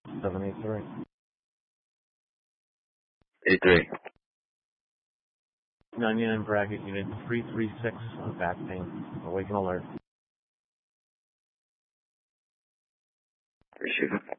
783. 83. 99 bracket unit 336 on back pain. Awaken alert. Receiver.